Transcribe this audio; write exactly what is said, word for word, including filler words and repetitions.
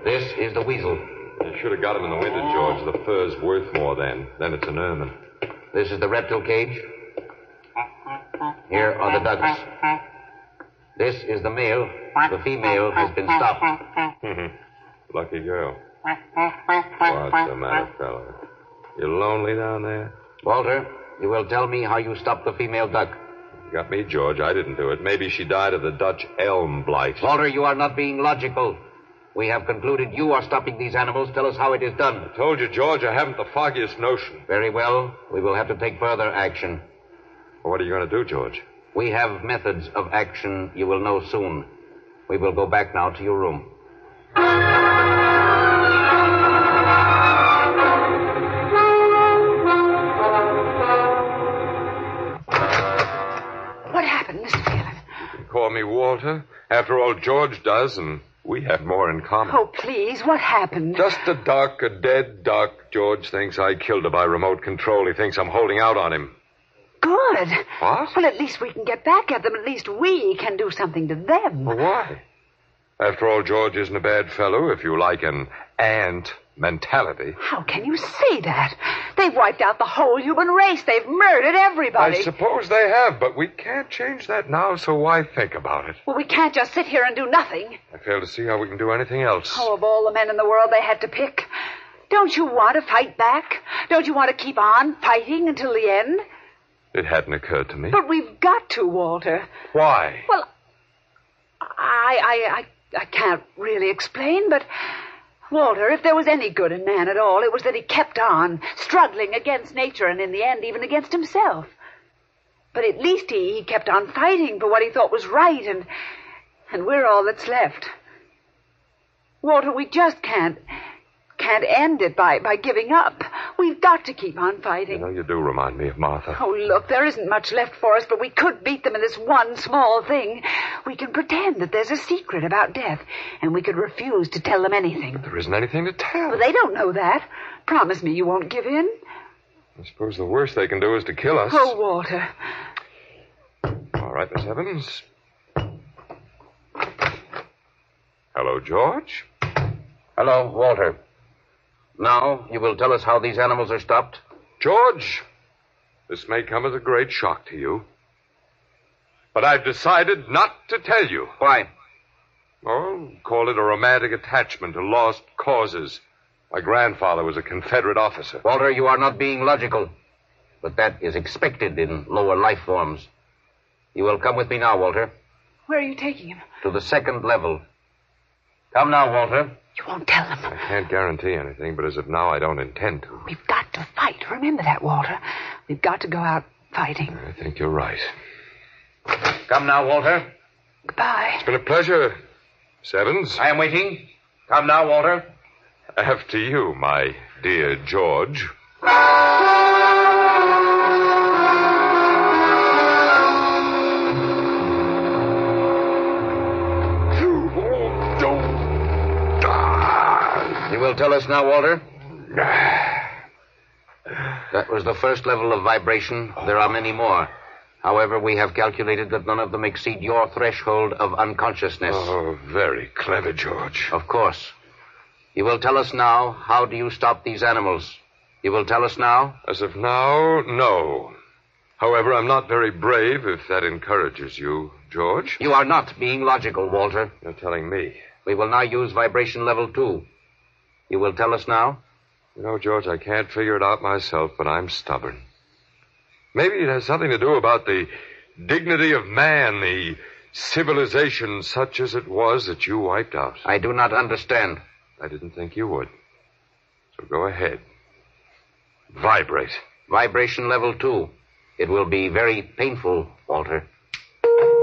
This is the weasel. You should have got him in the winter, George. The fur's worth more then. Then it's an ermine. This is the reptile cage. Here are the ducks. This is the male. The female has been stopped. Lucky girl. What's the matter, fellow? You lonely down there? Walter, you will tell me how you stopped the female duck. You got me, George. I didn't do it. Maybe she died of the Dutch elm blight. Walter, you are not being logical. We have concluded you are stopping these animals. Tell us how it is done. I told you, George, I haven't the foggiest notion. Very well. We will have to take further action. Well, what are you going to do, George? We have methods of action you will know soon. We will go back now to your room. What happened, Mister Phelan? You can call me Walter. After all, George does, and we have more in common. Oh, please, what happened? Just a duck, a dead duck. George thinks I killed her by remote control. He thinks I'm holding out on him. Good. What? Well, at least we can get back at them. At least we can do something to them. Well, why? After all, George isn't a bad fellow, if you like an ant mentality. How can you say that? They've wiped out the whole human race. They've murdered everybody. I suppose they have, but we can't change that now, so why think about it? Well, we can't just sit here and do nothing. I fail to see how we can do anything else. Oh, of all the men in the world they had to pick. Don't you want to fight back? Don't you want to keep on fighting until the end? It hadn't occurred to me. But we've got to, Walter. Why? Well, I, I, I, I can't really explain, but, Walter, if there was any good in man at all, it was that he kept on, struggling against nature and in the end even against himself. But at least he, he kept on fighting for what he thought was right, and, and we're all that's left. Walter, we just can't, can't end it by, by giving up. We've got to keep on fighting. You know, you do remind me of Martha. Oh, look, there isn't much left for us, but we could beat them in this one small thing. We can pretend that there's a secret about death, and we could refuse to tell them anything. But there isn't anything to tell. Well, they don't know that. Promise me you won't give in. I suppose the worst they can do is to kill us. Oh, Walter. All right, Miss Evans. Hello, George. Hello, Walter. Now, you will tell us how these animals are stopped? George, this may come as a great shock to you, but I've decided not to tell you. Why? Oh, call it a romantic attachment to lost causes. My grandfather was a Confederate officer. Walter, you are not being logical, but that is expected in lower life forms. You will come with me now, Walter. Where are you taking him? To the second level. Come now, Walter. You won't tell them. I can't guarantee anything, but as of now, I don't intend to. We've got to fight. Remember that, Walter. We've got to go out fighting. I think you're right. Come now, Walter. Goodbye. It's been a pleasure, Miss Evans. I am waiting. Come now, Walter. After you, my dear George. You will tell us now, Walter? That was the first level of vibration. There are many more. However, we have calculated that none of them exceed your threshold of unconsciousness. Oh, very clever, George. Of course. You will tell us now, how do you stop these animals? You will tell us now? As of now, no. However, I'm not very brave, if that encourages you, George. You are not being logical, Walter. You're telling me. We will now use vibration level two. You will tell us now? You know, George, I can't figure it out myself, but I'm stubborn. Maybe it has something to do about the dignity of man, the civilization such as it was that you wiped out. I do not understand. I didn't think you would. So go ahead. Vibrate. Vibration level two. It will be very painful, Walter.